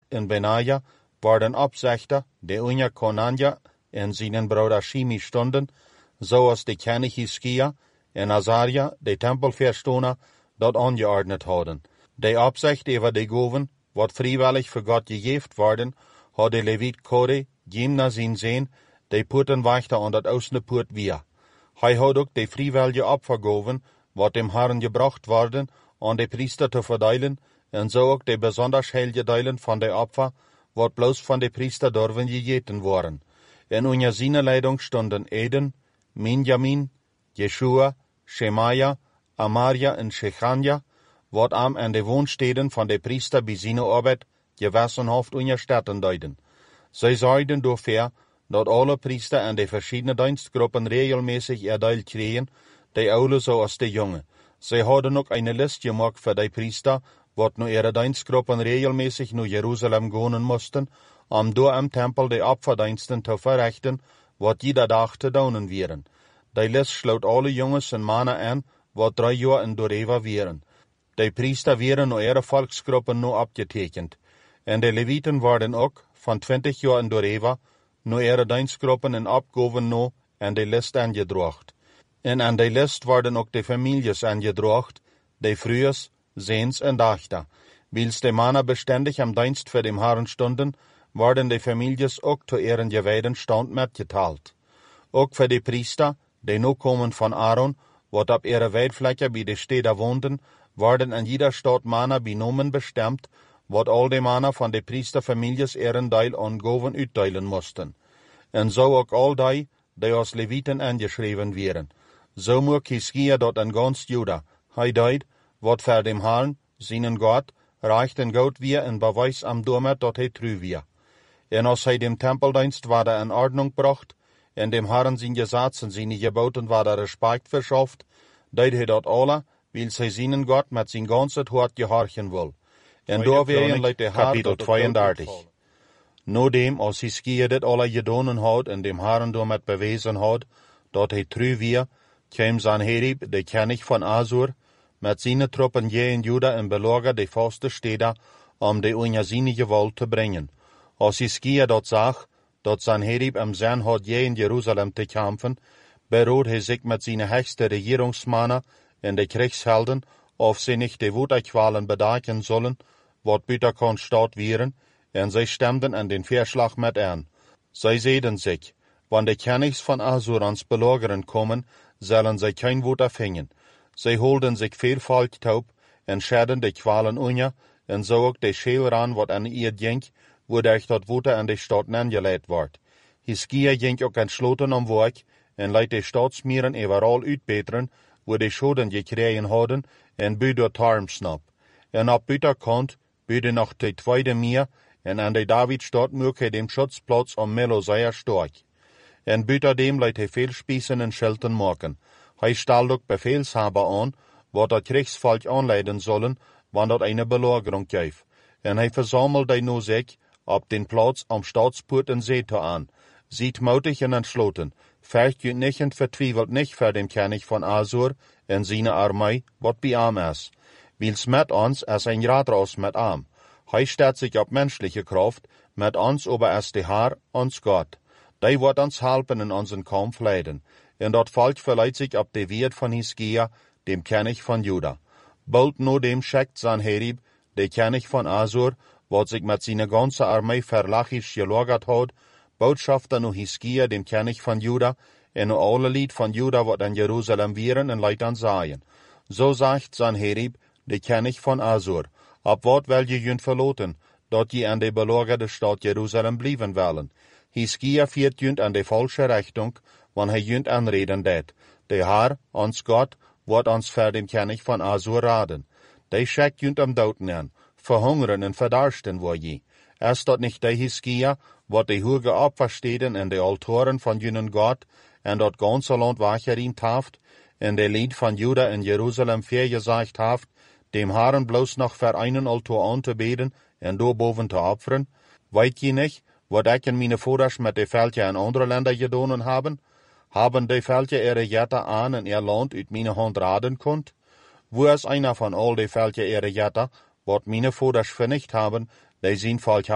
en Benaja waren opzichter, die onder Konanja en zijn broeder Shimi stonden, zoals de koning Hiskia en Azaria, de tempelverstoner, dat ongeordnet hadden. De opzicht over de goven, wat vrijwillig voor God gegeven worden, had de Leviet Kore, Jimna zijn zoon, de poortenwachter aan dat oostende poort weer. Hij had ook de vrijwillige opfergoven, wat dem Herren gebracht worden, aan de priester te verdelen, en zo ook de bijzonders heilige delen van de opfer, wat bloos van de priester durven gegeten worden. En onder zijn leiding stonden Eden, Minjamin, Jeshua, Shemaya, Amaria en Shechanja, wat aan en de woonsteden van de priester bij zijn arbeid gewassen heeft onder steden duiden. Zij zorgden ervoor dat alle priester en de verschillende dienstgroepen regelmäßig deel kregen, de oude zoals de jonge. Zij hadden ook een list gemaakt voor de priester, wat nu ihre dienstgroepen regelmäßig naar Jeruzalem gaan moesten, om door am tempel de opferdiensten te verrichten, wat ieder dag te doen waren. De list sloot alle jongens en mannen aan, wat 3 jaar in Doreva waren. De priester waren naar ihre volksgroepen nu opgetekend. En de Levieten worden ook, van 20 jaar in Doreva, naar ihre dienstgroepen en opgaven nu en de list aangedraagd. En aan de list worden ook de families aangedraagd, de vroegers, zeens en dachter. Wils de mannen bestendig am dienst voor dem Herren stonden, worden de families ook te ihren gewijden stand metgeteld. Ook voor de priester, die nu komen van Aaron, wat op ihre weidvlekken bij de steden woonden, worden in ieder stad mannen benoemen bestemd, wat al de mannen van de priesterfamilies ihren deel aan goven uitdelen moesten. En zo ook al die als Levieten aangeschreven werden. Zo moet Hiskia dat in gans Juda. Hij deed, wat voor dem Herren, zijn God, recht en goed weer en bewijs am doormet dat hij trouw weer. En als hij dem tempeldienst worden in ordnung bracht, en dem Herren zijn gezats en zijn geboten worden respect verschaft, deed hij dat alle, wils hij zijn God met zijn ganse hart gehorchen wil. En door weer leidt de kapitel 32. Nodem als Hiskia dit alle gedonen had en dem Herren doormet bewezen had, dat hij trouw weer, kwam Sanherib, de koning van Azur, met zijn troepen in Juda en beloger de vaste steden, om de onder zijn geweld te brengen. Als Hiskia dat zag, dat Sanherib hem zin had in Jeruzalem te kampen, berood hij zich met zijn hechtste regeringsmannen en de krijgshelden, of ze niet de woedekwalen bedaken zullen, wat buiten kon staat wieren, en zij stemden aan den verslag met aan. Zij zeiden zich, wanneer de konings van Azur ons belogeren komen, zullen zij geen woed afvangen. Zij holden zich veel volk taub en schaden de kwalen onder, en zo ook de scheelraan wat aan ihr ging, waardoor dat woede aan de stad aangeleid wordt. Hiskia ging ook entsloten om werk, en liet de stadsmieren overal uitbeteren, waar de schoden gekregen hadden, en buurde door tarmsnap. En op buitenkant buurde nog de tweede meer, en aan de Davidstad moest hij dem schutsplaats om Melo zeer sterk. En buitendem liet hij veel spiezen en schelten maken. Hij stelde ook bevelshaber aan, wat dat krijgsvolk aanleiden zullen, wanneer dat een belagering geeft. En hij verzamelde nu zich op den plaats om stadspoort en zee te aan. Ziet moedig en entsloten, vecht u niet en vertwijfelt niet voor dem koning van Azur en zijn armee, wat bij hem is. Wils met ons is een raadras met hem. Hij staat zich op menselijke kracht, met ons over is de Heer, ons God. Die wordt ons helpen in onze kamp leiden. En dat volk verleidt zich op de woord van Hiskia, dem koning van Juda. Bald nu dem schickt Sanherib, de koning van Azur, wat zich met zijn ganze armee verlachisch gelagerd had, boodschafter nu Hiskia, dem koning van Juda, en nu alle lied van Juda wat in Jeruzalem wieren en leidt aan zaaien. Zo zegt Sanherib, de koning van Azur, op wat wil je junt verloten, dat je aan de belagerde stad Jeruzalem blijven willen. Hiskia viert junt aan de falsche richting, want hij junt aanreden deed. De Heer, ons God, wordt ons voor dem koning van Azur raden. De schickt junt am douten aan, verhungeren en verdarsten voor je. Is dat niet de Hiskia, wat de hoge opversteden en de altaren van junen God, en dat ganse land weggeriemt heeft, en de lied van Juda en Jeruzalem vergezegd heeft, dem Herren bloos nog voor einen altaar aan te beden en doorboven te opferen? Weet je niet, wat ik en mijn voeders met de veldje in andere landen gedaan hebben? Hebben de veldje ihre jetten aan en ihr land uit mijn hand raden kunt? Wo is einer van al de veldje ihre jetten, wat mijn voeders vernicht hebben, die zijn volk